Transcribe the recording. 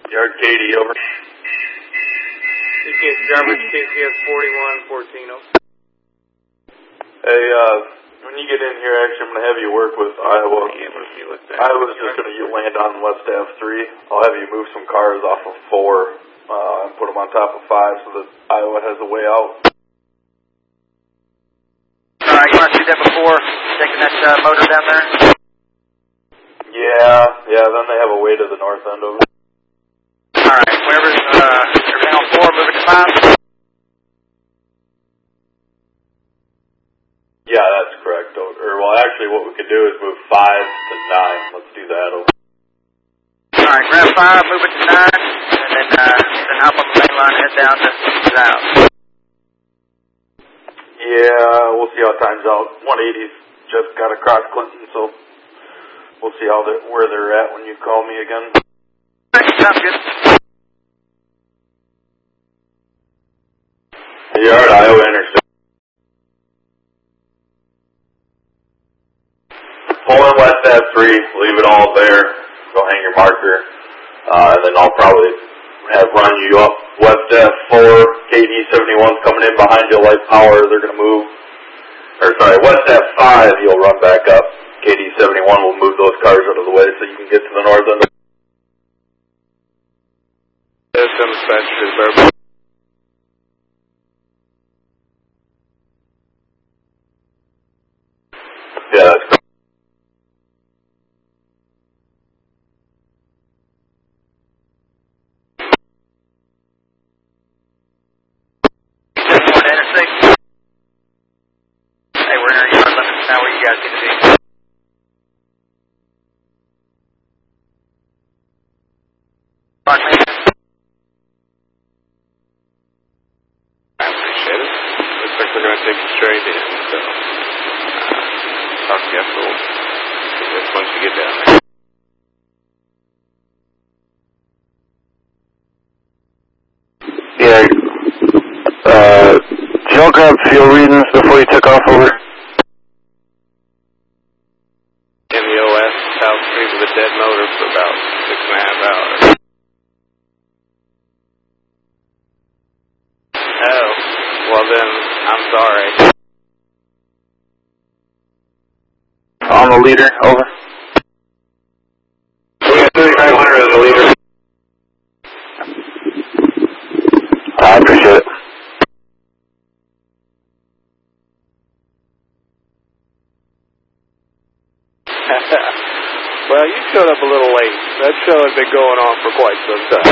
Yard Katie, over. CKS Garbage, KCS 4114. Hey, when you get in here, actually, I'm going to have you work with Iowa. Iowa's just going to land on West Ave 3. I'll have you move some cars off of 4 and put them on top of 5 so that Iowa has a way out. Alright, you want to do that before taking that motor down there? Yeah, then they have a way to the north end of it. Alright, wherever's everything on 4, move it to 5? Yeah, that's correct. Well, actually, what we could do is move 5 to 9. Let's do that. Alright, grab 5, move it to 9, and then hop on the main line and head down to south. Yeah, we'll see how it times out. 180's just got across Clinton, so we'll see where they're at when you call me again. Alright, sounds good. Yard, Iowa Interstate. Pull in West Ave 3, leave it all there, go hang your marker, and then I'll probably run you up West Ave 4, KD71's coming in behind you, light power, they're going to move, West Ave 5, you'll run back up, KD71 will move those cars out of the way so you can get to the north end. Yeah, that's correct. Hey, we're in our yard limits now. Where you guys need to be? Mark me. I appreciate it. Looks like we're going to take you straight in, so talk to you after once you get down there. Yeah, did y'all grab fuel readings before you took off over? MEOS, South Street with a dead motor for about 6.5 hours. Oh, well then, I'm sorry. On the leader, over. We got 3500 as a leader. I appreciate it. Well, you showed up a little late. That show had been going on for quite some time.